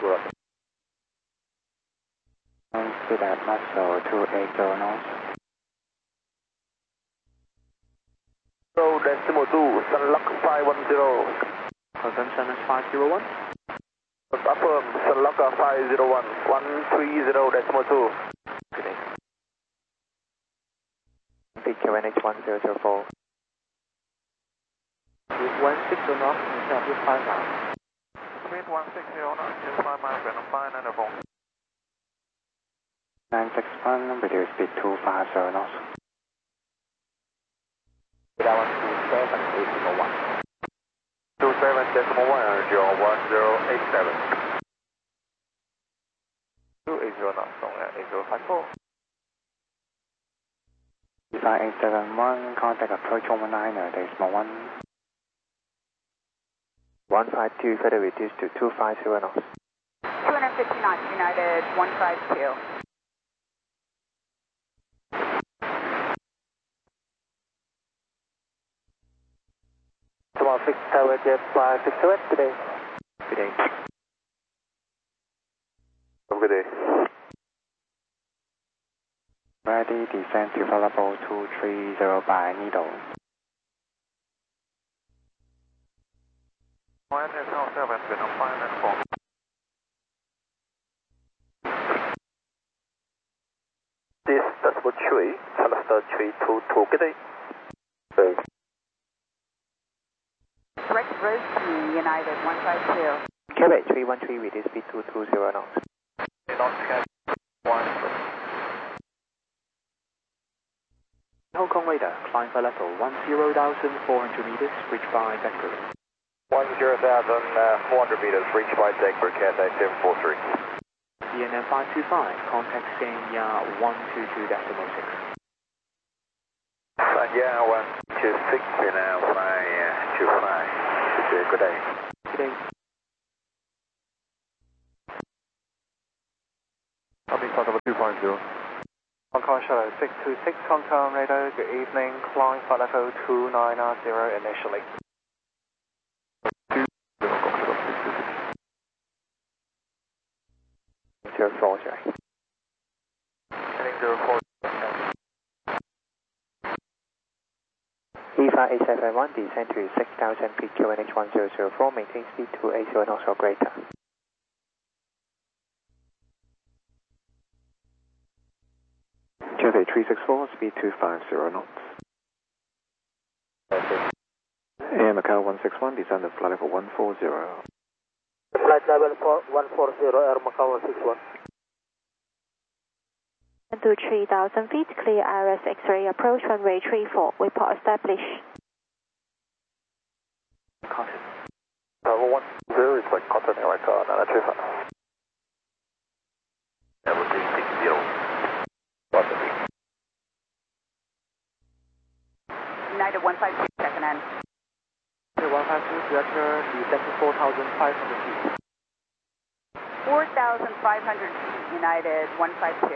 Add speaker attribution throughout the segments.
Speaker 1: Speed at Muscle 280 knots.
Speaker 2: 0.2, Sunlock 510.
Speaker 1: Confirm Sunlock 501.
Speaker 2: Affirm, Sunlock 501, 130.2.
Speaker 1: Good day. PQNH 1004. 160 knots, instead of 5 miles.
Speaker 2: Speed 160 knots, 5 miles, and 594.
Speaker 1: 961, reduce speed 250 knots.
Speaker 2: 27.1. 27.1, 1087. 280 knots, 8054.
Speaker 1: 5871, contact approach 119.1. 152, further reduced to 250 knots.
Speaker 3: 250 knots, United 152.
Speaker 2: Tomorrow 6 Tower Jet 568 today.
Speaker 1: Good day.
Speaker 2: Have a good day.
Speaker 1: Ready, descent to level 230 by needle.
Speaker 2: 107, 594. This Decimal Tree, Challenger Tree 22, good day.
Speaker 3: Correct road to United 152.
Speaker 1: Quebec 313, reduce speed 220 knots. Hong Kong radar, climb for level 10,400 meters, reached by Beckbury.
Speaker 2: 10,400 meters, reached by Degberg, Cathay 743.
Speaker 1: CNN 525, contact Sanya 122.6.
Speaker 2: Yeah, 126, now 525. Good day.
Speaker 1: Good day.
Speaker 2: I'll be part of a 250. Hong Kong Shadow 626, Hong Kong radar, good evening, climb for level 2990 initially.
Speaker 1: Heading 04, sorry.
Speaker 2: Heading 04.
Speaker 1: E5871, descend to 6,000 feet, QNH 1004, maintain speed 280 knots or greater. Cathay 364, speed 250 knots. Air Macau 161, descend to flight level 140.
Speaker 2: Flight level 140, Air Macau 161.
Speaker 4: To 3,000 feet, clear IRS X-ray approach runway 34, report established.
Speaker 1: Cotton.
Speaker 2: Level 10 is like cotton, like 935. Level 360.
Speaker 3: United 152, checking in.
Speaker 1: 152, director, descend 4,500 feet.
Speaker 3: 4,500 feet, United 152.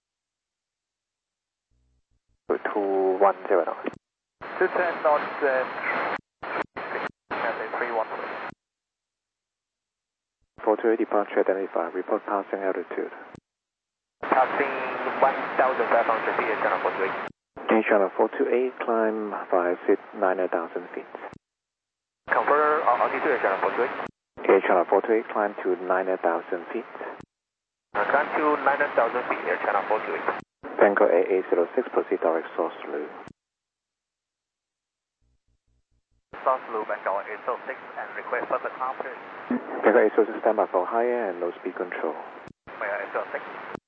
Speaker 1: 210 knots.
Speaker 2: 210 knots and 313.
Speaker 1: 428 departure identified, report passing altitude.
Speaker 2: Passing 1,500 feet, channel 428.
Speaker 1: Air channel 428, climb 5 feet, 9,000 feet.
Speaker 2: Confirm altitude, channel 428.
Speaker 1: Air channel 428, climb to 9,000 feet.
Speaker 2: Climb to 9,000 feet, Air channel 428.
Speaker 1: Tango AA06, proceed direct source loop.
Speaker 2: Source loop, Tango 806, and request further confidence.
Speaker 1: Tango AA06, stand by for higher and low speed control.
Speaker 2: 806.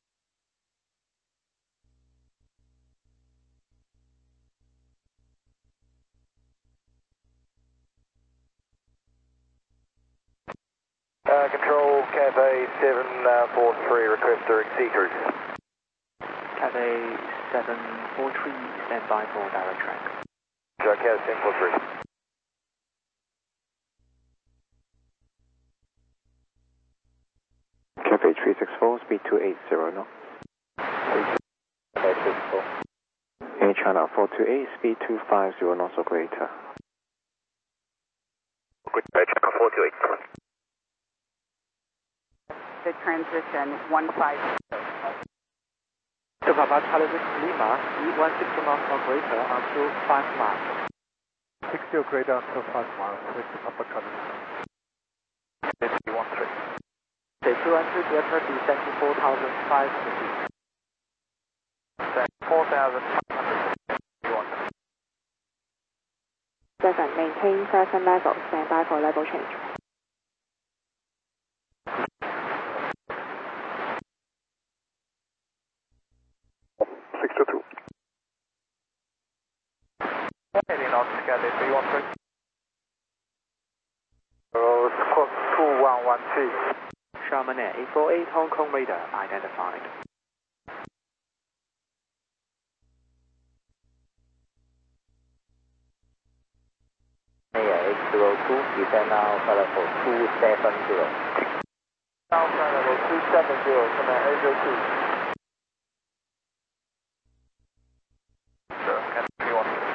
Speaker 2: Control, Cathay 743, request direct sea cruise.
Speaker 1: Cathay 743, stand by for direct track.
Speaker 2: Cathay 743.
Speaker 1: Cathay 364, speed 280 knots.
Speaker 2: Cathay 364.
Speaker 1: Air China 428, speed 250 knots or greater.
Speaker 2: Good, Air China 428.
Speaker 3: Good transition, 150.
Speaker 1: To Papa Charlie Victor Lima, E16 knots or greater until 5 miles.
Speaker 2: 60 greater until 5 miles with Papa Charlie.
Speaker 1: 13. The 200 greater descent to 4,500 feet.
Speaker 2: 4,500.
Speaker 4: 7, maintain present level, stand by for level change.
Speaker 2: Cathay 313. Squawk 2113.
Speaker 1: Sharman Air 848 Hong Kong radar identified.
Speaker 5: Air 802, descend now for level 270.
Speaker 2: Now for level 270, command 802. Sure, Cathay 313.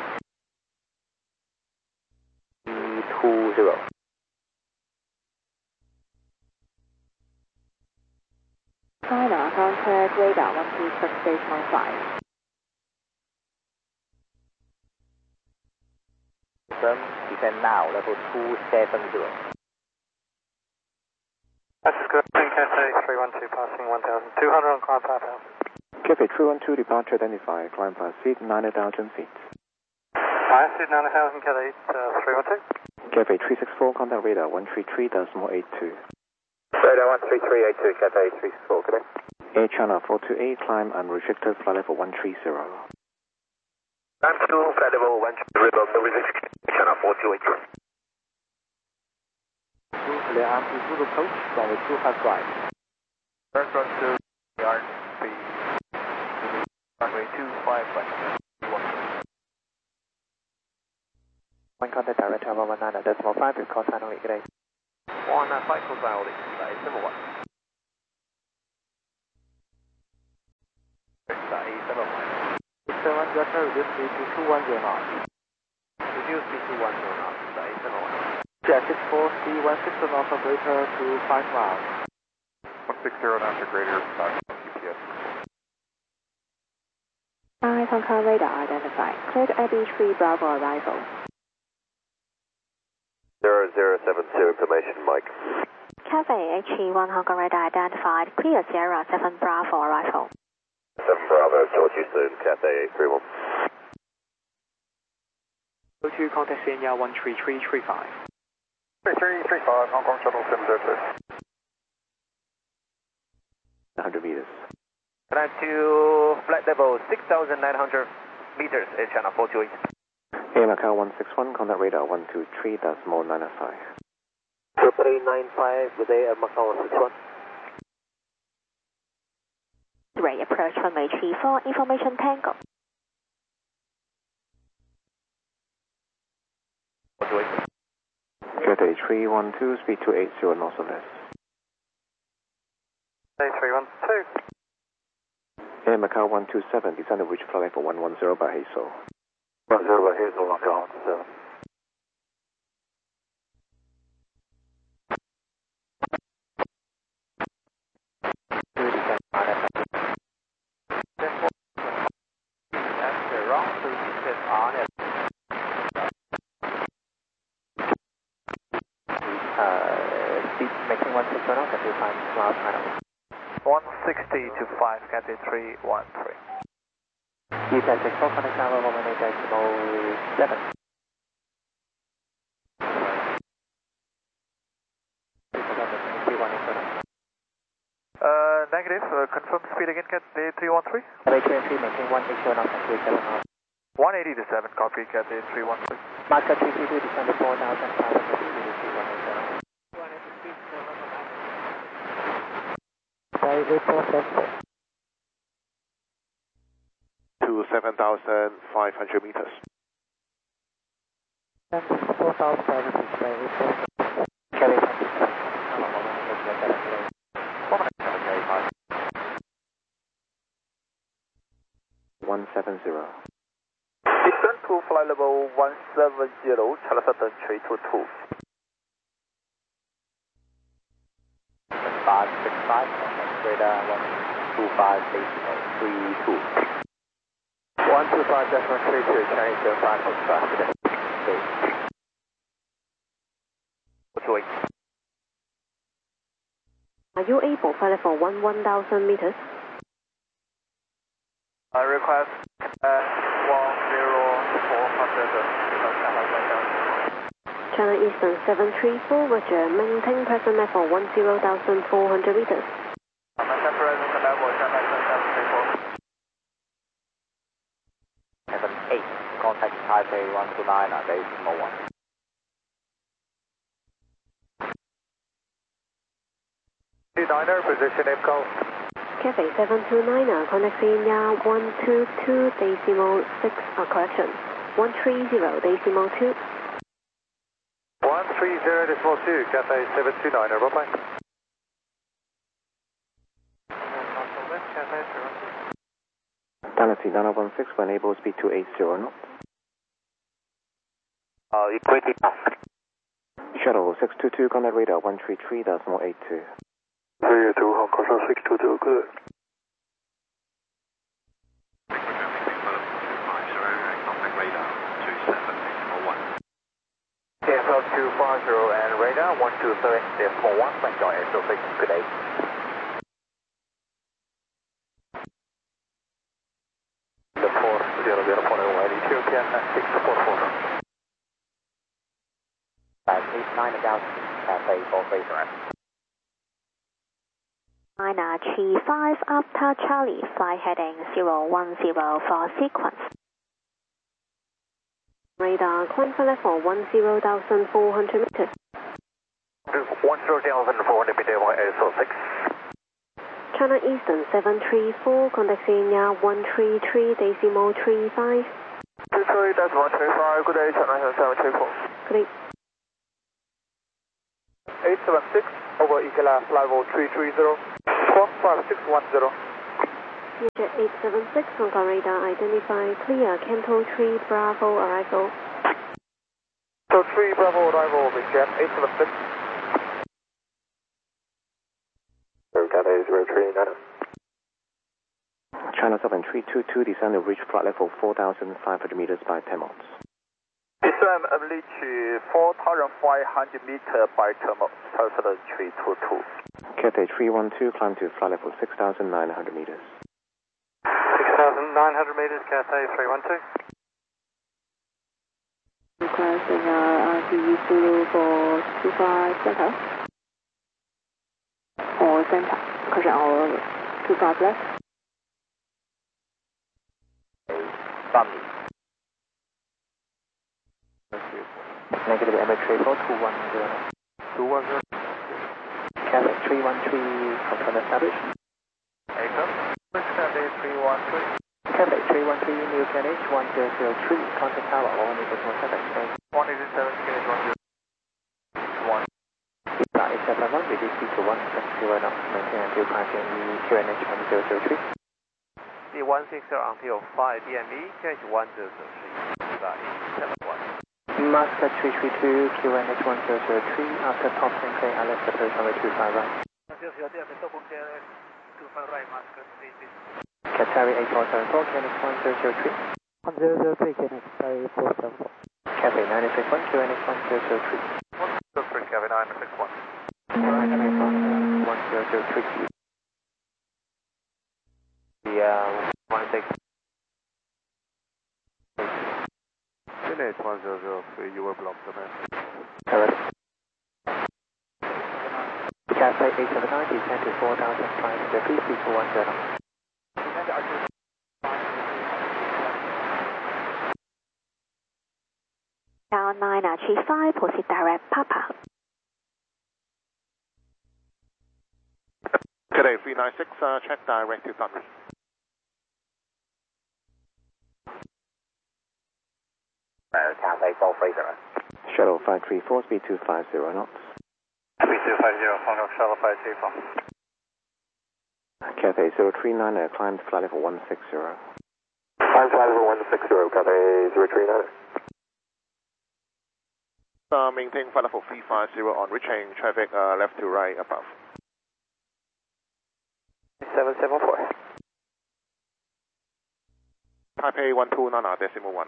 Speaker 5: 220.
Speaker 4: China, contact radar 126.5.
Speaker 5: Descend now, level 270.
Speaker 2: This is good. Cathay 312 passing 1,200 on climb 5,000.
Speaker 6: Cathay 312 departure identified, climb fast seat 90,000 feet.
Speaker 2: Fire seat 90,000, Cathay 312.
Speaker 6: Cathay 364, contact radar 133.82.
Speaker 2: Radar 13382, Cathay 364, good day.
Speaker 6: Air China 428, climb unrestricted, flight level 130.
Speaker 2: Climb to flight level 130, no restriction, China 428.
Speaker 1: Clear amplitude approach, runway 25 right.
Speaker 2: First run to yard speed, runway 25 right.
Speaker 6: One contact direct travel 19.5 with call sign only, good day.
Speaker 2: 195 call sign only, that is number 1. That is number 1.
Speaker 1: 7 Delta reduce speed to 210 knots.
Speaker 2: Reduce speed to 1 knots, that is number 1.
Speaker 1: Jet 64 C16 knots or greater to 5 miles.
Speaker 2: 160 knots or greater, GPS.
Speaker 4: Eyes on car radar identified. Cleared Abbey 3 Bravo arrival.
Speaker 2: 0070 information, Mike.
Speaker 4: Cathay HE1 Hong Kong radar identified. Clear Sierra 7 Bravo arrival.
Speaker 2: 7 Bravo, talk to you soon, Cathay 831.
Speaker 1: Go to contact Senior 13335.
Speaker 2: 3335, Hong Kong Shuttle 702.
Speaker 6: 100 meters.
Speaker 2: Climb to flight level 6,900 meters, Air China 428.
Speaker 6: Air Macau 161, contact radar 123.995.
Speaker 5: 2395 with Air Macau 161.
Speaker 4: 3, approach runway 34, information tango.
Speaker 6: Cathay 312, speed 280 knots or less.
Speaker 2: Cathay 312.
Speaker 6: Air Macau 127, descend to reach flight level 110 by Hazel.
Speaker 2: 10 by Hazel, Macau 17.
Speaker 6: Speed making 160 knots at 25 miles per hour.
Speaker 2: 160 to 5, Cathay 313.
Speaker 6: Descent 64, contact tower 118 decimal 7.
Speaker 2: Negative, confirm speed again, Cathay 313.
Speaker 6: Cathay 313, maintain 180 knots at 37 knots.
Speaker 2: 180 to 7, copy, Cathay 313.
Speaker 6: Marker 332, descend to 4,500 feet, speed 180. To 7,500 meters. 4,000 Cathay 170.
Speaker 2: Descend to flight level 170, Charlie 322. 5
Speaker 5: 165, radar 125.32.
Speaker 2: 125.32, Chinese 75.5 today.
Speaker 5: What's
Speaker 4: Are you able to fly level 1000 meters?
Speaker 2: I request 10400.
Speaker 4: China Eastern 734, Roger. Maintain present level 10,400 meters.
Speaker 2: Present level
Speaker 5: 78, contact Taipei 129 at 801.
Speaker 2: Position info.
Speaker 4: Cathay 729, contact India 122.6, correction, 130.2.
Speaker 2: 130.2, Cathay 729, bye-bye.
Speaker 6: Galaxy 916 when able speed to 80 knots.
Speaker 5: Equity pass.
Speaker 6: Shuttle 622 contact radar 133.82.
Speaker 2: 382, Hong Kong 622, good.
Speaker 1: KFL 250 and radar 127.1, enjoy SO6, good day.
Speaker 2: The 400.01, Ethiopian 644.
Speaker 5: 9 Galaxy, Cathay 430.
Speaker 4: China G5 after Charlie, fly heading 010 for sequence. Radar climb for level 10,400 meters.
Speaker 2: 10,400 meters, SO6.
Speaker 4: China Eastern 734, contact India 133.35.
Speaker 2: 133.35, good day, China Eastern 734.
Speaker 4: Good day.
Speaker 2: 876, over Ikela, fly level 330, 45610.
Speaker 4: Jet 876, Hong Kong radar identify clear, Canto 3 Bravo arrival.
Speaker 2: So 3 Bravo arrival, big jet 876. Cathay 039.
Speaker 6: China 7322 descend to reach flight level 4,500 meters by 10 knots.
Speaker 2: Descend and reach 4,500 meters by 10 knots, Tesla 322.
Speaker 6: Cathay 312 climb to flight level 6,900 meters.
Speaker 2: 6,900 meters, Cathay 312.
Speaker 4: Requesting RRD Zulu for 25 center. Or center, correction, or 25 left.
Speaker 5: Sunny.
Speaker 1: Negative MH34 210.
Speaker 2: 210.
Speaker 1: Cathay 313, confirm established.
Speaker 2: Cathay 313.
Speaker 1: Cathay 313, New KNH 1003, contact tower, all negative Quebec Spain.
Speaker 2: 187, KNH 101.
Speaker 1: Visa 871, reduce speed to 160 knots, maintain until 5 DME, QNH 1003.
Speaker 2: D160 until 5 DME, KNH 1003. Visa 871.
Speaker 1: Muscat 332, QNH 1003, after top 10K, I left approach runway 25 right. Qatari 8474, QNH 1003.
Speaker 3: 1003, KNX 8474.
Speaker 1: Cathay 961, QNH 1003.
Speaker 2: 103, Cathay 961.
Speaker 1: 1003.
Speaker 2: The 16. KNH 1003, you were blocked the man.
Speaker 1: Correct. Cathay 879, descend to 4,500 feet, speed to 10.
Speaker 4: Tower 9 G5, proceed direct Papa.
Speaker 2: Cathay 396, check direct to Thunder.
Speaker 5: Cathay 430.
Speaker 6: Shuttle 534 speed 250 knots.
Speaker 2: Speed 250, Hong Kong Shuttle 534.
Speaker 6: Cathay 039 climb to flight level 160.
Speaker 2: Climb flight level 160, Cathay 039. Maintain flight level 350 on reaching traffic left to right above. 8774.
Speaker 6: Taipei 129.1.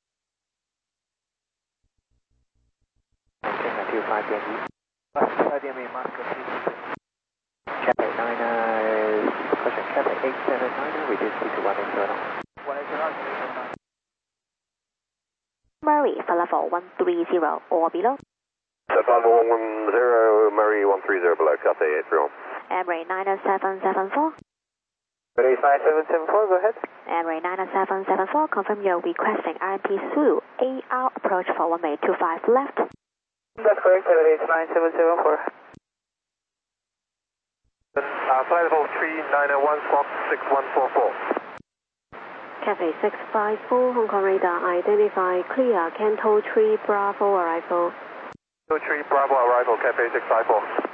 Speaker 1: Maintain at 25 DME. 25 DME, Moscow 322. Cathay 9, caution, Cathay 879, reduce speed to 180 knots. 180 knots,
Speaker 4: Murray for level 130 or below.
Speaker 2: Level 110, Murray 130 below, Cathay 831.
Speaker 4: Emirates 9774.
Speaker 2: Emirates 9774, go ahead.
Speaker 4: Emirates 9774, confirm you're requesting RMP through AR approach for runway 25 left.
Speaker 2: That's correct, Emirates 9774. Flight level 3901, squawk 6144.
Speaker 4: Cathay 654, Hong Kong radar, identify clear, Canto 3 Bravo arrival.
Speaker 2: Canto 3 Bravo arrival, Cathay 654.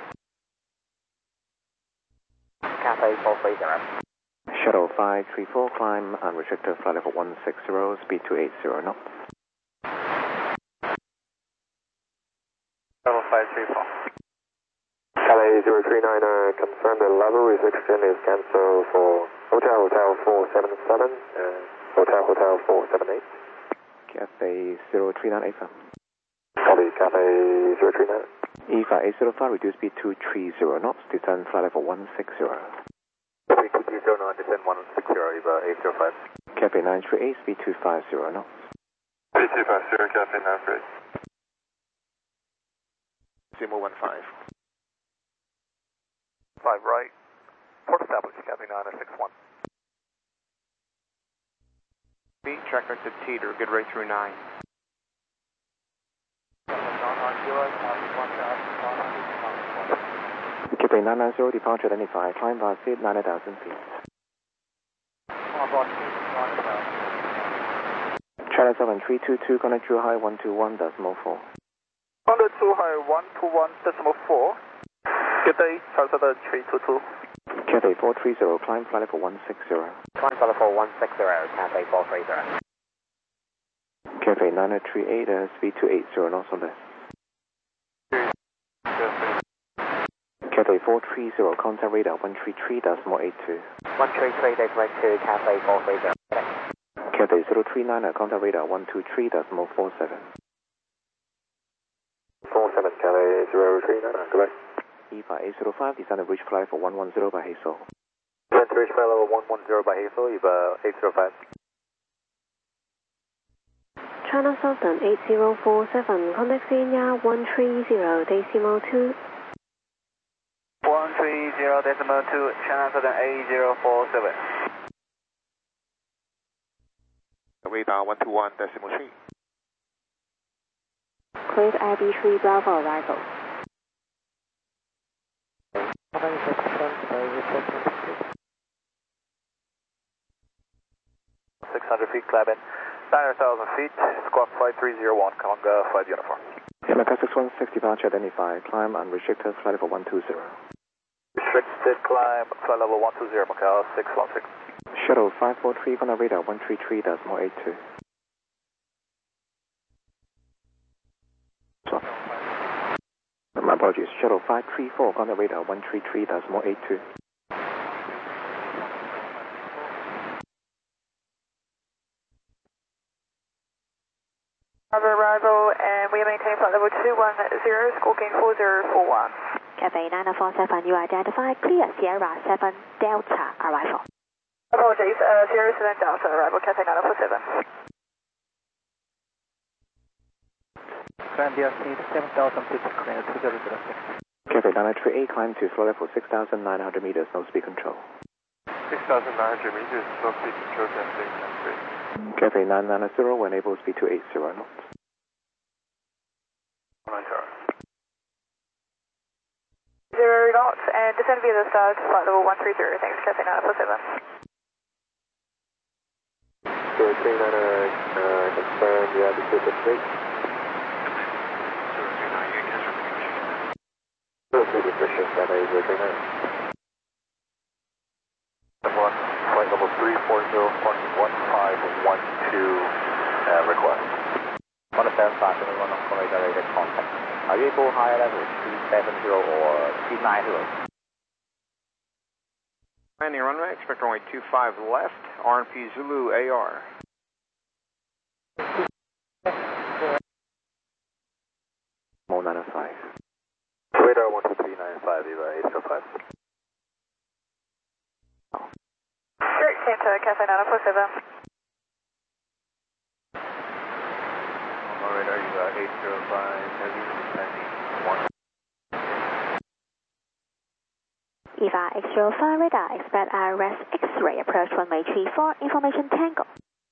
Speaker 5: Cathay 430.
Speaker 6: Shuttle 534, climb unrestricted flight level 160, speed 280 knots.
Speaker 2: Level 534. Cathay 039, confirm the level restriction is cancelled for Hotel 477 and Hotel 478.
Speaker 6: Cathay 039 AFA.
Speaker 2: Copy, Cathay 039.
Speaker 6: EFA 805, reduce speed to 30 knots, descend flight level 160.
Speaker 2: Frequency 09, descend 160, EVA 805.
Speaker 6: Cathay 938, speed 250 knots.
Speaker 2: 250, Cathay 938.
Speaker 6: Simo 15.
Speaker 2: 5 right. Port established, Cathay 961.
Speaker 1: Speed tracker to teeter, good rate through 9.
Speaker 6: Cathay 990, departure identified, climb by speed 90,000 feet. China 7322, connect Drew High 121.4.
Speaker 2: Contact Drew High 121.4. Cathay, Charles 322.
Speaker 6: Cathay 430, climb flight level 160.
Speaker 5: Climb flight level 160, Cathay 430.
Speaker 6: Cathay 938, speed 280 knots or less. Cathay 430, contact radar 133.82.
Speaker 5: 133, direct to Cathay 430.
Speaker 6: Cathay 039, contact radar 123.47.
Speaker 2: 47, Cathay 039, goodbye.
Speaker 6: EVA 805, descend and reach flight for 110 by Hazel.
Speaker 2: Descend to reach flight level 110 by Hazel, EVA 805.
Speaker 4: China Southern 8047, contact Xenia 130 decimal 2.
Speaker 1: 130.2, China Southern 8047.
Speaker 6: Radar 121.3.
Speaker 4: Cleared IB3 Bravo arrival.
Speaker 2: 600 feet, climb in. 9,000 feet, squawk 5301, Conga 5 uniform.
Speaker 6: Yamaka 616, departure identified, climb unrestricted flight level 120.
Speaker 2: Restricted climb, flight level 120, Macau 616.
Speaker 6: Shuttle 543, on radar 133.82. My apologies, Shuttle 534, on the radar 133.82.
Speaker 7: Arrival, and we maintain flight level 210, squawking 4041.
Speaker 4: Cathay 947, you identify clear Sierra 7 Delta arrival.
Speaker 7: Apologies, Sierra 7 Delta arrival, Cathay 947.
Speaker 1: Grand DRC 7000 feet, clear 2006.
Speaker 6: Cathay 938, climb to floor level 6,900 meters, no speed control.
Speaker 2: 6,900 meters, no speed control,
Speaker 6: Cathay 990, when able, speed to 80 knots.
Speaker 7: 0 knots, and descend via the stars, flight level 130, thanks, Cathay 947.
Speaker 2: 039, confirm the altitude of rate. 039, depression, Cathay 039. Flight level 340.1512, request.
Speaker 5: 175, anyone on corridor rated contact. Are you able higher level 370 or 390?
Speaker 8: Landing runway, expect runway 25 left, RNP Zulu AR.
Speaker 6: More 905.
Speaker 2: Radar 12395, Eva 805.
Speaker 7: Great, Santa, Cafe 947.
Speaker 2: Radar, Eva 805, heavy descending 1.
Speaker 4: EVA X05 radar, expect IRS X-ray approach runway 34, information Tango.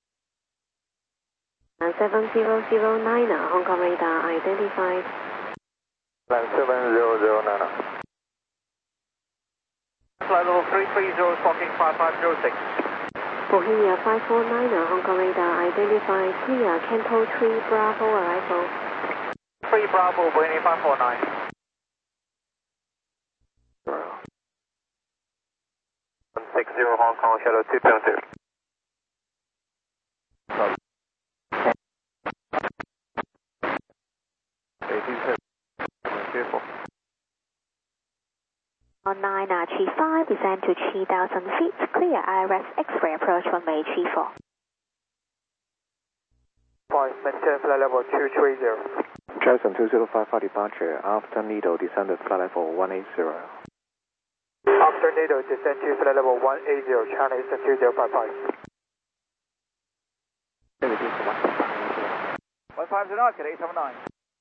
Speaker 4: 7009, Hong Kong radar identified.
Speaker 2: 7009.
Speaker 5: Flight level 330, stalking 5506.
Speaker 4: Bohemia 549, Hong Kong radar identified. Clear, Canto 3 Bravo arrival.
Speaker 5: 3 Bravo, Bohemia 549.
Speaker 2: 160 Hong Kong, Shadow 272.
Speaker 4: On 9 Chi5, descend to 3,000 feet. Clear, IRS X-ray approach runway 34.
Speaker 2: 5, maintain flight level 230.
Speaker 6: Jason 2055 departure, after Needle descended flight level 180.
Speaker 2: After Needle, descend to flight level 180, China Eastern 2055.
Speaker 5: 1509, get 879.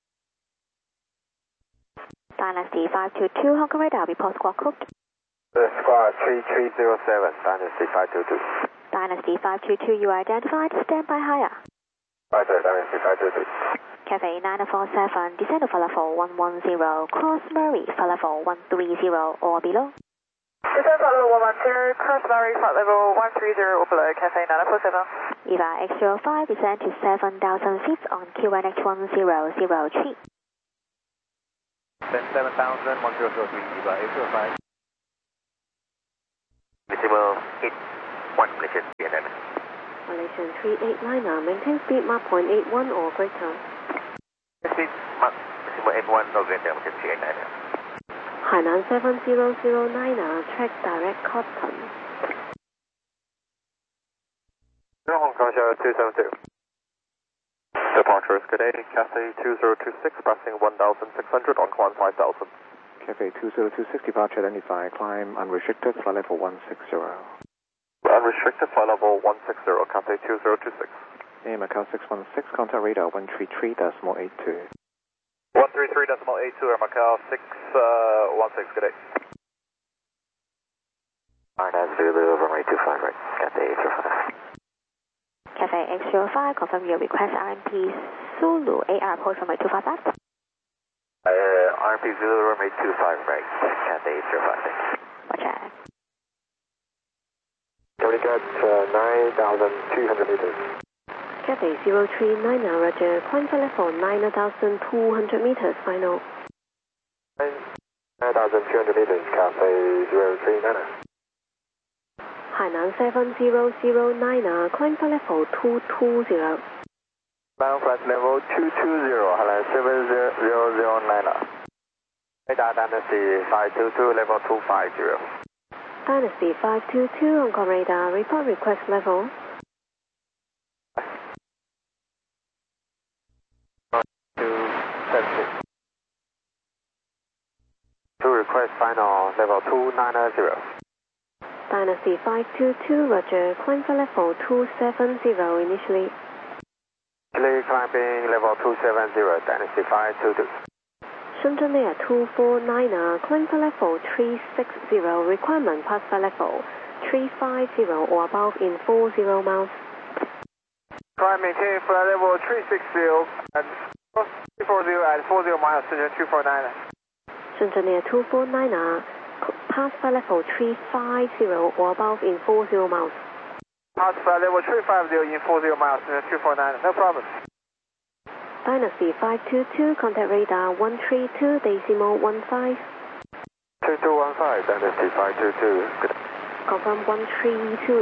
Speaker 4: Dynasty 522, Hong Kong radar, report squawk hooked.
Speaker 2: Squad 3307, Dynasty 522.
Speaker 4: Dynasty 522, you are identified. Stand by higher.
Speaker 2: Roger, Dynasty 522.
Speaker 4: Cafe 947, descend to flight level 110, cross Murray, flight level 130 or below.
Speaker 7: Descend flight level 110, cross Murray, flight level 130 or below, Cafe 947.
Speaker 4: EVA X05, descend to 7,000 feet on QNH 1003.
Speaker 5: 7,000, 1003, Eva 805.
Speaker 2: Visible hit 1 Malaysian PNM.
Speaker 4: Malaysian 389, maintain speed Mach 0.81 or greater.
Speaker 2: Speed Mach Visible 81 or greater, Malaysian 389.
Speaker 4: Hainan 7009, track direct Cotton.
Speaker 2: Hong Kong, Shadow 272. Departure is good day, Cathay 2026, passing 1,600 on climb 5,000.
Speaker 6: Cafe 2026 departure identified, climb unrestricted, flight level 160.
Speaker 2: Unrestricted, flight level 160, Cathay 2026.
Speaker 6: Air Macau 616, contact radar 133.82.
Speaker 2: 133.82, Air Macau 616, good day. Alright, Zulu, runway 25, right, Cathay 805.
Speaker 4: Cafe X05, confirm your request RMP Zulu AR approach runway 25 left.
Speaker 2: RMP Zulu, runway 25, right, Cathay 805, thanks.
Speaker 4: Roger.
Speaker 2: We got 9,200 meters.
Speaker 4: Cathay 039, roger, climb flight level 9,200 meters, final.
Speaker 2: 9,200 meters, Cathay 039.
Speaker 4: Hainan 7009, climb flight level 220.
Speaker 2: Ground flight level 220, Hainan 7009. Radar Dynasty 522, level 250.
Speaker 4: Dynasty 522, Hong Kong radar, report request level.
Speaker 2: To request final level 290.
Speaker 4: Dynasty 522, roger, climb flight level 270 initially.
Speaker 2: Climbing level 270, Dynasty 522.
Speaker 4: Shenzhen Air 249, climb flight level 360, requirement pass flight level 350 or above in 40 miles.
Speaker 2: Climb maintain flight level 360 and 340 at 40 miles, Shenzhen 249.
Speaker 4: Shenzhen Air 249, pass flight level 350 or above in 40 miles.
Speaker 2: Pass flight level 350 in 40 miles, Shenzhen 249, no problem.
Speaker 4: Dynasty 522, contact radar 132.15.
Speaker 2: 2215, Dynasty 522. Good.
Speaker 4: Confirm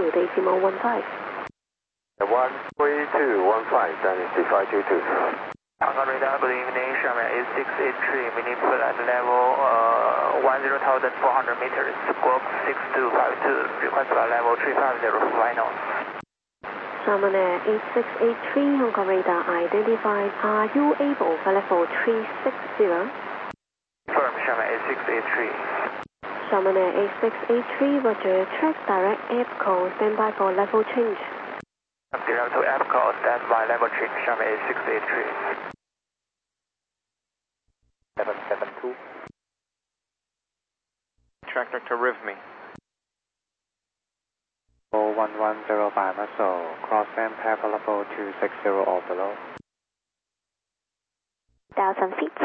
Speaker 4: 132.15.
Speaker 2: 13215, Dynasty 522.
Speaker 1: Hong radar, good evening, Sherman 8683, mini flight level 10,400 meters, squawk 6252, request flight level 350, final.
Speaker 4: Sherman Air 8683, Hong Kong radar identified. Are you able for level 360?
Speaker 1: Firm, Sherman 8683.
Speaker 4: Sherman Air 8683, roger, track direct APCO, standby for level change.
Speaker 1: Direct to APCO, standby level change, Sherman 8683.
Speaker 5: 772.
Speaker 8: Tractor to Rivme.
Speaker 3: 110 by Muscle, cross and path level 260 or below.
Speaker 4: 1,000 feet.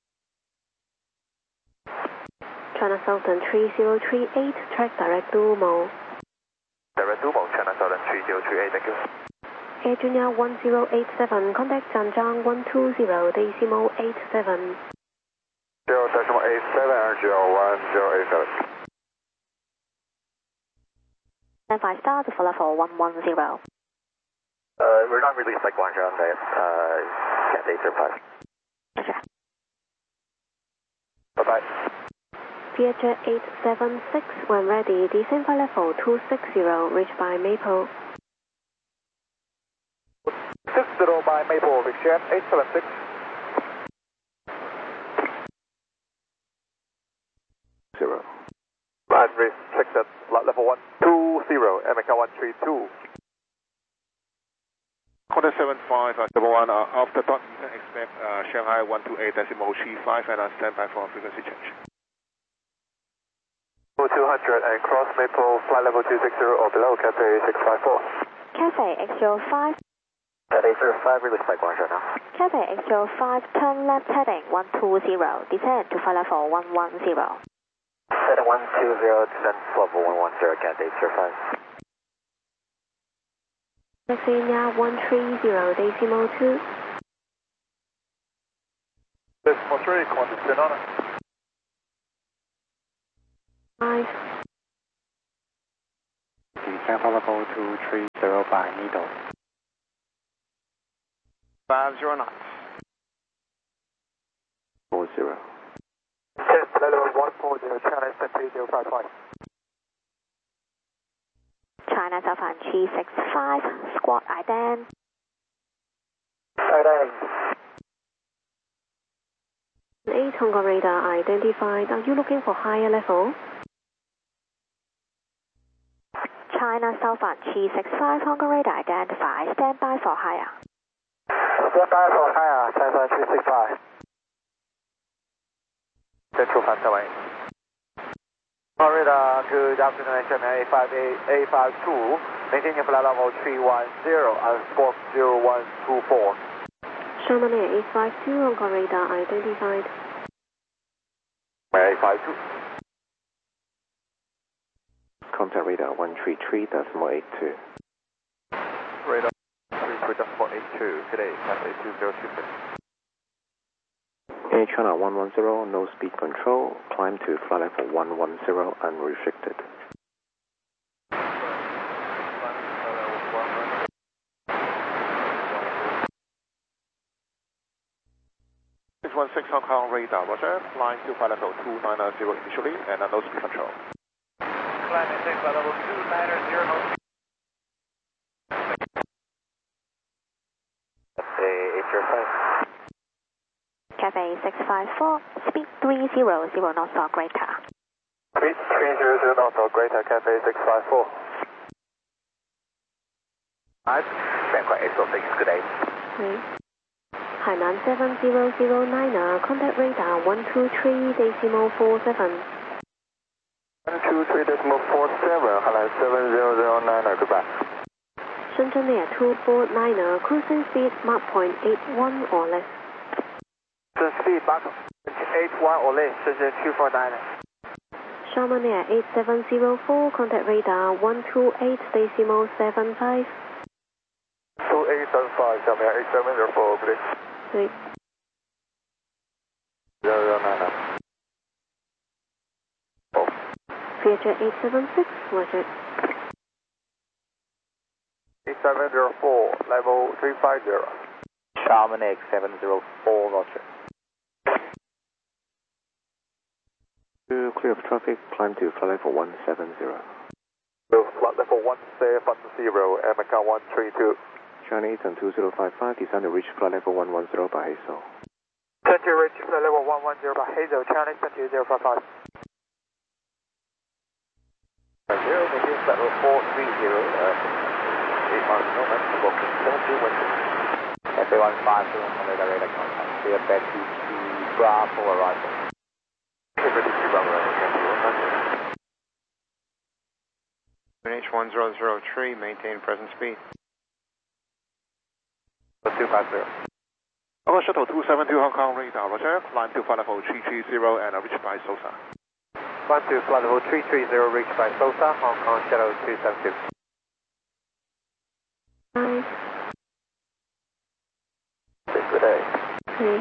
Speaker 4: China Southern 3038, track direct to Mo.
Speaker 2: Direct to Mo, China Southern 3038, thank you.
Speaker 4: Air Junior 1087, contact Zhangjiang 120, decimal 87.
Speaker 2: 0.87 and 01087.
Speaker 4: Stand 5 star for level 110.
Speaker 2: We're not really like one on that, Cat 805.
Speaker 4: Roger.
Speaker 2: Bye-bye.
Speaker 4: Vietjet 876, when ready, descend for level 260, reached by Maple.
Speaker 2: 60 by Maple, Vietjet 876. Line restricted, flight level 120, America 132.
Speaker 6: Quarter 75, double one, after dot, you can expect Shanghai 128.35 and standby for frequency change.
Speaker 2: 200 and cross Maple, flight level 260 or below, Cathay 654.
Speaker 4: Cathay X05.
Speaker 2: Cathay 805, release by Guangzhou now.
Speaker 4: Cathay X05, turn left heading 120, descend to flight level 110.
Speaker 2: Set 120, descend level 110, Cathay 805.
Speaker 4: Taxi now 130, decimal 2.
Speaker 2: Decimal 3, come on, descend on it.
Speaker 4: 5.
Speaker 3: Descend for level 230 by Needle.
Speaker 8: 50 knots.
Speaker 6: 40.
Speaker 2: Yes, level 140, China 3055.
Speaker 4: China Southern 365, squawk ident.
Speaker 2: Ident.
Speaker 4: 8 Hong Kong radar identified. Are you looking for higher level? China Southern 365, Hong Kong radar identified. Stand by for higher.
Speaker 2: Stand by for higher, China 365. Central Fantasy. Radar, good afternoon, Sherman 852, maintaining flight level 310 and squawk 0124.
Speaker 4: Sherman Air 852, Hong Kong radar identified.
Speaker 2: 852.
Speaker 6: Contact radar 133.82.
Speaker 2: Radar 133.82, today, Cathay 2026.
Speaker 6: Air China 110, no speed control, climb to flight level 110 unrestricted. Hong Kong radar, roger, climb to flight level 290 initially and no speed control.
Speaker 1: Climbing 6 flight level 290, no speed.
Speaker 4: Cathay 654, speed 300 knots or greater.
Speaker 2: Speed 300 knots or greater, Cathay 654.
Speaker 1: Bangkok 806, good day.
Speaker 4: 3. Hainan 7009, contact radar 123 decimal 47.
Speaker 2: 123 decimal 47, Hainan 7009, goodbye.
Speaker 4: Shenzhen Air 249, cruising speed Mach point 81 or less.
Speaker 2: Speed Mach 81 or less, Shenzhen 249.
Speaker 4: Sherman Air 8704, contact radar 128 decimal 75.
Speaker 2: 2875, Sherman Air 8704, good day.
Speaker 4: 3.
Speaker 2: 009. Oh.
Speaker 4: Vietjet 876, roger.
Speaker 2: 8704, level 350.
Speaker 5: Chamonix 704, roger.
Speaker 2: To clear of traffic, climb to flight level 170. Flight level 170, America 132. China Eastern 2055, descend to reach flight level 110 by Hazel.
Speaker 1: Descend to reach flight level 110 by Hazel, China Eastern 2055.
Speaker 5: 0, maintain flight level 430, 8 miles per hour, booking 72 FA 150 on radar contact. Clear back to Bravo arrival.
Speaker 8: H1003, maintain present speed.
Speaker 5: 250.
Speaker 6: Our shuttle 272 Hong Kong radar, roger. Climb to flight level 330 and reach by SOSA.
Speaker 1: Climb to flight level 330, reach by SOSA, Hong Kong shuttle 272.
Speaker 4: 5.
Speaker 2: Good day.
Speaker 4: 3.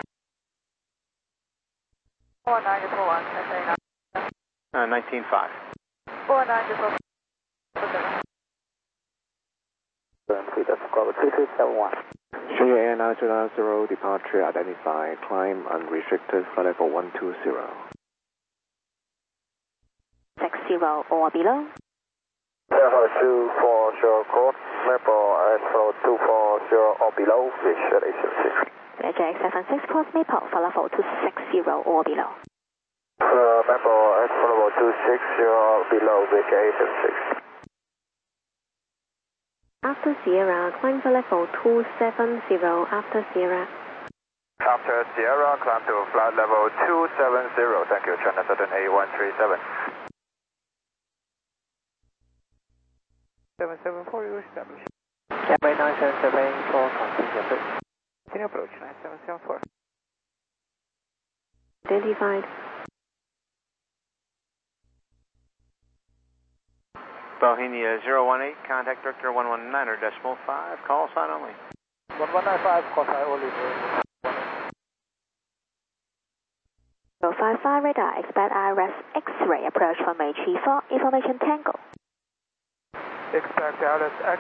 Speaker 7: 49 to 41, FA
Speaker 8: 19.5.
Speaker 7: 49 to 41.
Speaker 2: Shanghai Air 990, departure identified, climb unrestricted, flight level 120.
Speaker 4: 60 or below.
Speaker 2: Level 240 code, level X 240 or below, reach at 876.
Speaker 4: Leisure X76 cross Maple for level 260 or below.
Speaker 2: Level X level 260 or below, reach 876.
Speaker 4: After Sierra, climb for level 270 after Sierra.
Speaker 2: After Sierra, climb to flight level 270. Thank you, China Southern A137.
Speaker 1: 774, you establish.
Speaker 5: Cathay 9774, continue.
Speaker 1: Continue approach, 9774.
Speaker 4: Identified.
Speaker 8: Bohemia 018, contact director 119.5, call sign only.
Speaker 1: 1195, call sign only.
Speaker 4: 055 radar, expect IRS X-ray approach from HE4, information Tango.
Speaker 1: Expect IRS